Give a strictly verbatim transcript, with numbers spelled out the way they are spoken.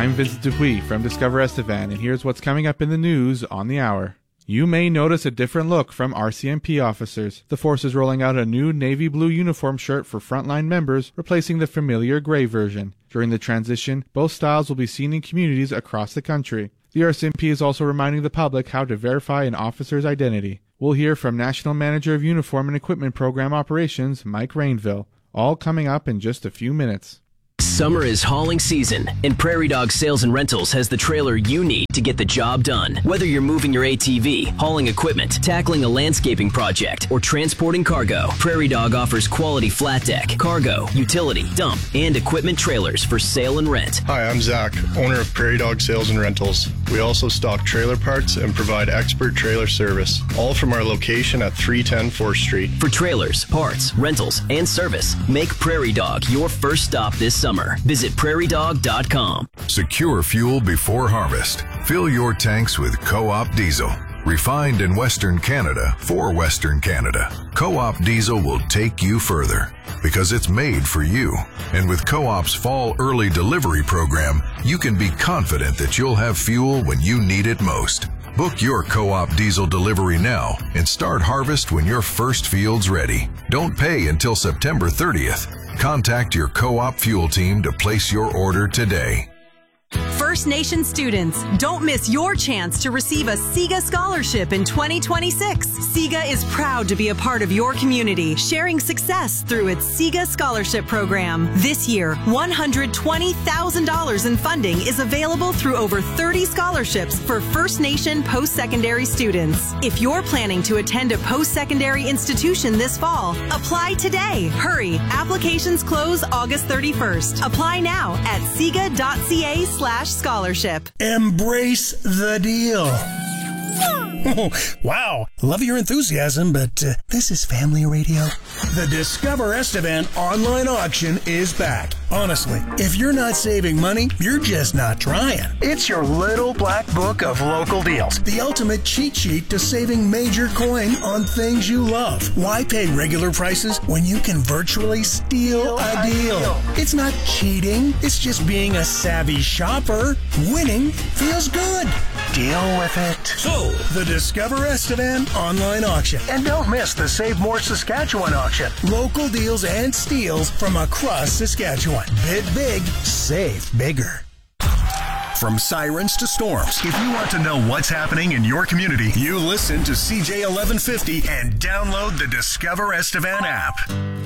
I'm Vincent Dupuis from Discover Estevan, and here's what's coming up in the news on the hour. You may notice a different look from R C M P officers. The force is rolling out a new navy blue uniform shirt for frontline members, replacing the familiar gray version. During the transition, both styles will be seen in communities across the country. The R C M P is also reminding the public how to verify an officer's identity. We'll hear from National Manager of Uniform and Equipment Program Operations, Mike Rainville. All coming up in just a few minutes. Summer is hauling season, and Prairie Dog Sales and Rentals has the trailer you need to get the job done. Whether you're moving your A T V, hauling equipment, tackling a landscaping project, or transporting cargo, Prairie Dog offers quality flat deck, cargo, utility, dump, and equipment trailers for sale and rent. Hi, I'm Zach, owner of Prairie Dog Sales and Rentals. We also stock trailer parts and provide expert trailer service, all from our location at three ten fourth Street. For trailers, parts, rentals, and service, make Prairie Dog your first stop this summer. Visit prairie dog dot com. Secure fuel before harvest. Fill your tanks with Co-op Diesel. Refined in Western Canada for Western Canada. Co-op Diesel will take you further because it's made for you. And with Co-op's Fall Early Delivery program, you can be confident that you'll have fuel when you need it most. Book your Co-op Diesel delivery now and start harvest when your first field's ready. Don't pay until September thirtieth. Contact your Co-op fuel team to place your order today. First Nation students, don't miss your chance to receive a SIGA scholarship in twenty twenty-six. SIGA is proud to be a part of your community, sharing success through its SIGA scholarship program. This year, one hundred twenty thousand dollars in funding is available through over thirty scholarships for First Nation post-secondary students. If you're planning to attend a post-secondary institution this fall, apply today. Hurry, applications close August thirty-first. Apply now at siga dot c a slash scholarship. Embrace the deal. Oh, wow, love your enthusiasm, but uh, this is family radio. The Discover Estevan online auction is back. Honestly, if you're not saving money, you're just not trying. It's your little black book of local deals. The ultimate cheat sheet to saving major coin on things you love. Why pay regular prices when you can virtually steal a deal? It's not cheating. It's just being a savvy shopper. Winning feels good. Deal with it. So, the Discover Estevan online auction. And don't miss the Save More Saskatchewan auction. Local deals and steals from across Saskatchewan. Bid big, save bigger. From sirens to storms, if you want to know what's happening in your community, you listen to C J eleven fifty and download the Discover Estevan app.